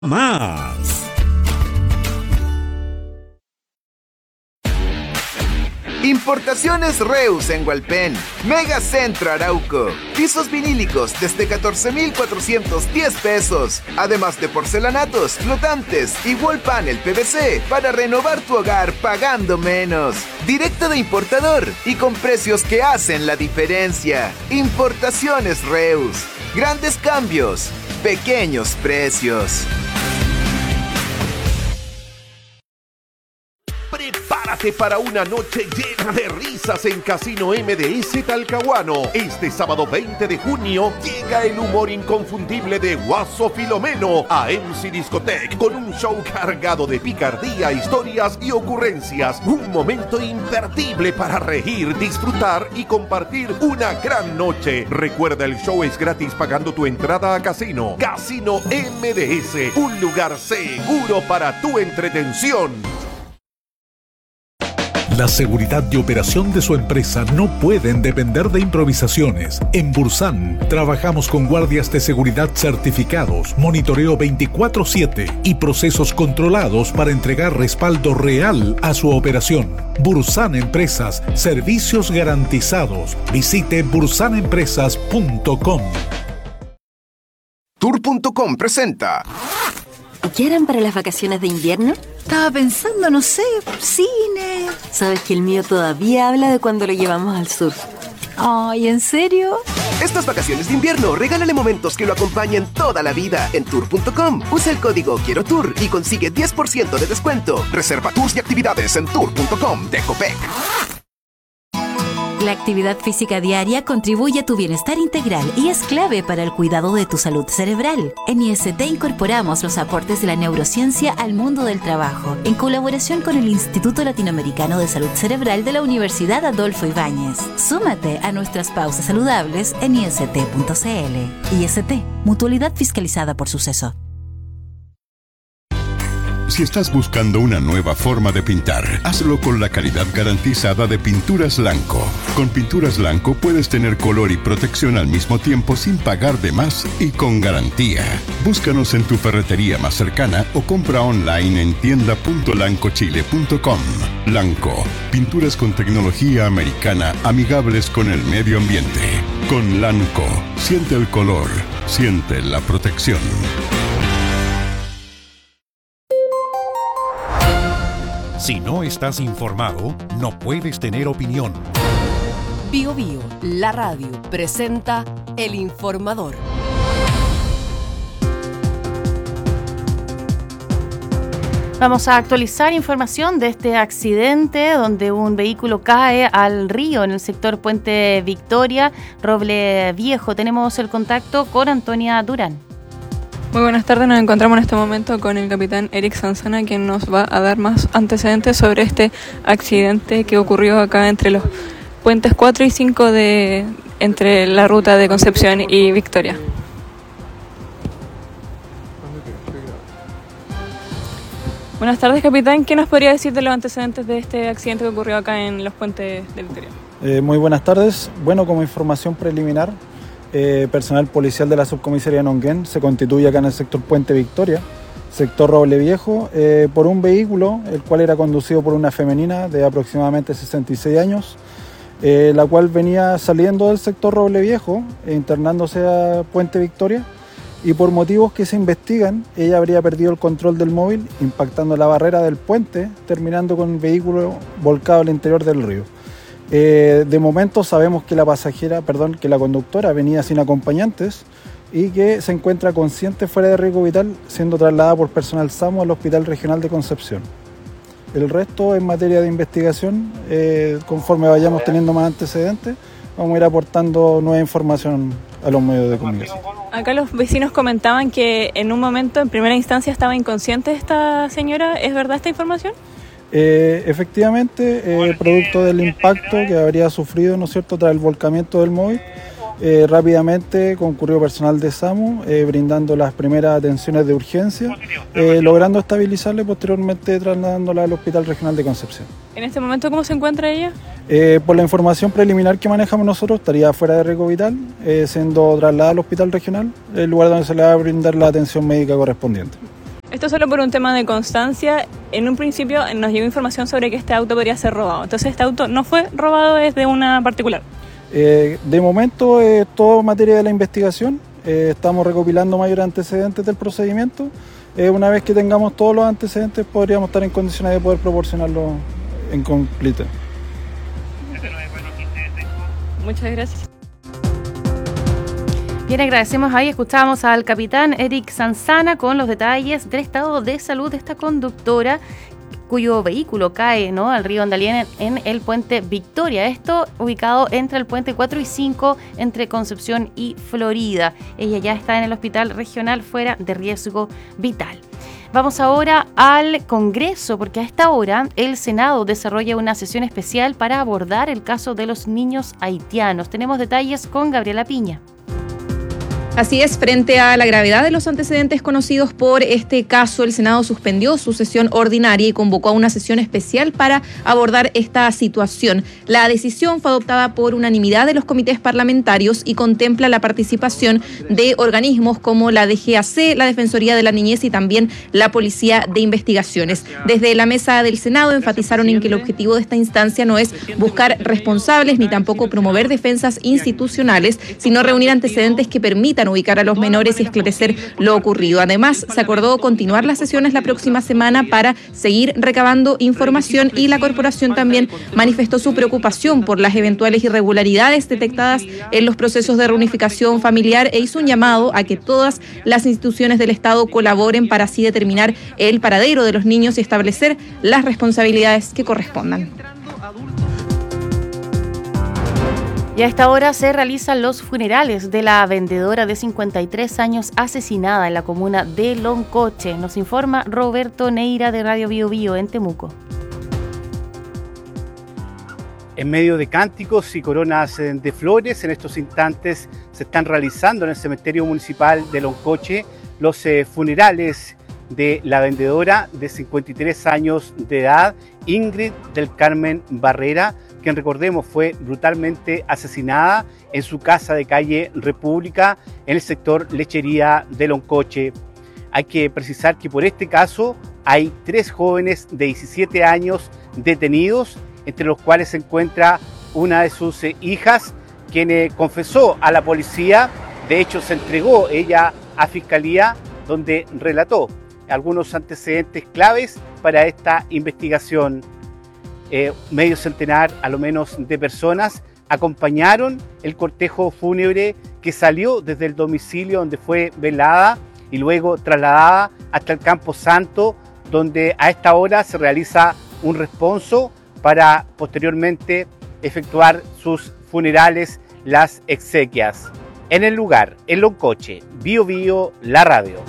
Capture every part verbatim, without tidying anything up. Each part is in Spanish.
Más. Importaciones Reus en Hualpén, Mega Centro Arauco, pisos vinílicos desde catorce mil cuatrocientos diez pesos, además de porcelanatos, flotantes y wall panel P V C para renovar tu hogar pagando menos. Directo de importador y con precios que hacen la diferencia. Importaciones Reus, grandes cambios, pequeños precios. Prepárate para una noche llena de risas en Casino M D S Talcahuano. Este sábado veinte de junio llega el humor inconfundible de Guaso Filomeno a M C Discotech con un show cargado de picardía, historias y ocurrencias. Un momento imperdible para reír, disfrutar y compartir una gran noche. Recuerda, el show es gratis pagando tu entrada a Casino. Casino M D S, un lugar seguro para tu entretención. La seguridad y operación de su empresa no pueden depender de improvisaciones. En Bursan trabajamos con guardias de seguridad certificados, monitoreo veinticuatro siete y procesos controlados para entregar respaldo real a su operación. Bursan Empresas, servicios garantizados. Visite bursan empresas punto com. Tour punto com presenta. ¿Qué harán para las vacaciones de invierno? Estaba pensando, no sé, cine. Sabes que el mío todavía habla de cuando lo llevamos al sur. Ay, ¿en serio? Estas vacaciones de invierno, regálale momentos que lo acompañen toda la vida en tour punto com. Usa el código Quiero Tour y consigue diez por ciento de descuento. Reserva tours y actividades en tour punto com de Copec. La actividad física diaria contribuye a tu bienestar integral y es clave para el cuidado de tu salud cerebral. En I S T incorporamos los aportes de la neurociencia al mundo del trabajo, en colaboración con el Instituto Latinoamericano de Salud Cerebral de la Universidad Adolfo Ibáñez. Súmate a nuestras pausas saludables en I S T punto C L. I S T, mutualidad fiscalizada por Suceso. Si estás buscando una nueva forma de pintar, hazlo con la calidad garantizada de Pinturas Lanco. Con Pinturas Lanco puedes tener color y protección al mismo tiempo sin pagar de más y con garantía. Búscanos en tu ferretería más cercana o compra online en tienda punto lanco chile punto com. Lanco, pinturas con tecnología americana amigables con el medio ambiente. Con Lanco, siente el color, siente la protección. Si no estás informado, no puedes tener opinión. Bio Bio, la radio, presenta El Informador. Vamos a actualizar información de este accidente donde un vehículo cae al río en el sector Puente Victoria, Roble Viejo. Tenemos el contacto con Antonia Durán. Muy buenas tardes, nos encontramos en este momento con el capitán Eric Sanzana, quien nos va a dar más antecedentes sobre este accidente que ocurrió acá entre los puentes cuatro y cinco de entre la ruta de Concepción y Victoria. Buenas tardes, capitán. ¿Qué nos podría decir de los antecedentes de este accidente que ocurrió acá en los puentes de Victoria? Eh, muy buenas tardes. Bueno, como información preliminar, Eh, personal policial de la subcomisaría Nonguén se constituye acá en el sector Puente Victoria, sector Roble Viejo, eh, por un vehículo, el cual era conducido por una femenina de aproximadamente sesenta y seis años, eh, la cual venía saliendo del sector Roble Viejo, e internándose a Puente Victoria, y por motivos que se investigan, ella habría perdido el control del móvil, impactando la barrera del puente, terminando con el vehículo volcado al interior del río. Eh, de momento sabemos que la pasajera, perdón, que la conductora venía sin acompañantes y que se encuentra consciente fuera de riesgo vital, siendo trasladada por personal SAMU al Hospital Regional de Concepción. El resto en materia de investigación, eh, conforme vayamos teniendo más antecedentes, vamos a ir aportando nueva información a los medios de comunicación. Acá los vecinos comentaban que en un momento, en primera instancia, estaba inconsciente esta señora. ¿Es verdad esta información? Eh, efectivamente, eh, producto del impacto que habría sufrido, ¿no es cierto?, tras el volcamiento del móvil, eh, rápidamente concurrió personal de SAMU, eh, brindando las primeras atenciones de urgencia, eh, logrando estabilizarla y posteriormente trasladándola al Hospital Regional de Concepción. ¿En este momento cómo se encuentra ella? Eh, por la información preliminar que manejamos nosotros, estaría fuera de riesgo vital, eh, siendo trasladada al Hospital Regional, el lugar donde se le va a brindar la atención médica correspondiente. Esto solo por un tema de constancia. En un principio nos llegó información sobre que este auto podría ser robado. Entonces este auto no fue robado desde una particular. Eh, de momento es eh, todo materia de la investigación. Eh, estamos recopilando mayores antecedentes del procedimiento. Eh, una vez que tengamos todos los antecedentes podríamos estar en condiciones de poder proporcionarlo en completo. Muchas gracias. Bien, agradecemos ahí, escuchábamos al capitán Eric Sanzana con los detalles del estado de salud de esta conductora cuyo vehículo cae, ¿no?, al río Andalién en, en el puente Victoria. Esto ubicado entre el puente cuatro y cinco, entre Concepción y Florida. Ella ya está en el hospital regional fuera de riesgo vital. Vamos ahora al Congreso, porque a esta hora el Senado desarrolla una sesión especial para abordar el caso de los niños haitianos. Tenemos detalles con Gabriela Piña. Así es, frente a la gravedad de los antecedentes conocidos por este caso, el Senado suspendió su sesión ordinaria y convocó a una sesión especial para abordar esta situación. La decisión fue adoptada por unanimidad de los comités parlamentarios y contempla la participación de organismos como la D G A C, la Defensoría de la Niñez y también la Policía de Investigaciones. Desde la mesa del Senado enfatizaron en que el objetivo de esta instancia no es buscar responsables ni tampoco promover defensas institucionales, sino reunir antecedentes que permitan ubicar a los menores y esclarecer lo ocurrido. Además, se acordó continuar las sesiones la próxima semana para seguir recabando información y la corporación también manifestó su preocupación por las eventuales irregularidades detectadas en los procesos de reunificación familiar e hizo un llamado a que todas las instituciones del Estado colaboren para así determinar el paradero de los niños y establecer las responsabilidades que correspondan. Y a esta hora se realizan los funerales de la vendedora de cincuenta y tres años asesinada en la comuna de Loncoche. Nos informa Roberto Neira de Radio Bio Bio en Temuco. En medio de cánticos y coronas de flores, en estos instantes se están realizando en el cementerio municipal de Loncoche los eh, funerales de la vendedora de cincuenta y tres años de edad, Ingrid del Carmen Barrera, quien recordemos fue brutalmente asesinada en su casa de calle República en el sector Lechería de Loncoche. Hay que precisar que por este caso hay tres jóvenes de diecisiete años detenidos, entre los cuales se encuentra una de sus eh, hijas, quien eh, confesó a la policía. De hecho, se entregó ella a Fiscalía, donde relató algunos antecedentes claves para esta investigación. Eh, medio centenar, a lo menos, de personas acompañaron el cortejo fúnebre que salió desde el domicilio donde fue velada y luego trasladada hasta el Campo Santo, donde a esta hora se realiza un responso para posteriormente efectuar sus funerales, las exequias. En el lugar, en Loncoche, Bio Bio, la radio.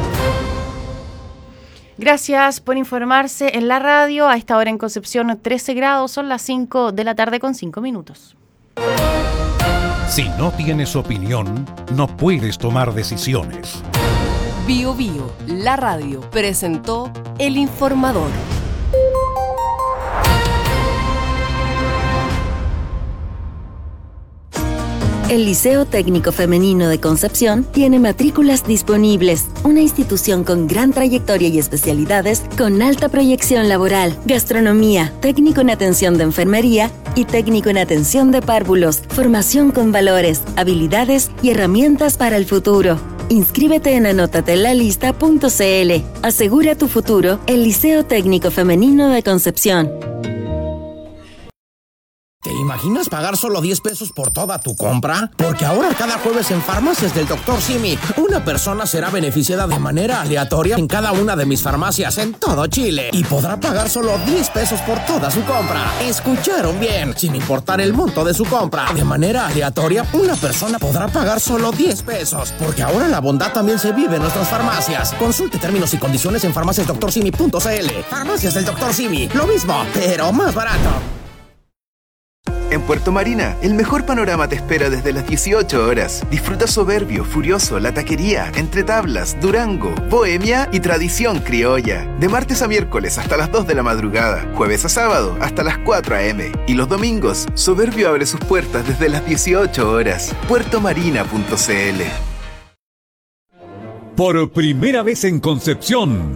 Gracias por informarse en la radio. A esta hora en Concepción trece grados, son las cinco de la tarde con cinco minutos. Si no tienes opinión, no puedes tomar decisiones. Bio Bio, la radio, presentó El Informador. El Liceo Técnico Femenino de Concepción tiene matrículas disponibles, una institución con gran trayectoria y especialidades con alta proyección laboral, gastronomía, técnico en atención de enfermería y técnico en atención de párvulos, formación con valores, habilidades y herramientas para el futuro. Inscríbete en anotatelalista punto c l. Asegura tu futuro, el Liceo Técnico Femenino de Concepción. ¿Te imaginas pagar solo diez pesos por toda tu compra? Porque ahora cada jueves en Farmacias del doctor Simi, una persona será beneficiada de manera aleatoria en cada una de mis farmacias en todo Chile y podrá pagar solo diez pesos por toda su compra. ¿Escucharon bien? Sin importar el monto de su compra. De manera aleatoria, una persona podrá pagar solo diez pesos. Porque ahora la bondad también se vive en nuestras farmacias. Consulte términos y condiciones en farmacias doctor simi punto c l. Farmacias del doctor Simi, lo mismo, pero más barato. En Puerto Marina, el mejor panorama te espera desde las dieciocho horas. Disfruta Soberbio, Furioso, La Taquería, Entre Tablas, Durango, Bohemia y Tradición Criolla. De martes a miércoles hasta las dos de la madrugada, jueves a sábado hasta las cuatro a m Y los domingos, Soberbio abre sus puertas desde las dieciocho horas. puerto marina punto c l. Por primera vez en Concepción,